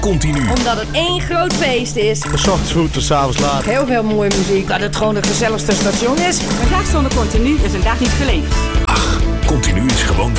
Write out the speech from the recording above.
Continu. Omdat het één groot feest is. 's ochtends vroeg tot 's avonds laat. Heel veel mooie muziek. Dat het gewoon de gezelligste station is. Een dag zonder Continu is een dag niet geleefd. Ach, Continu is gewoon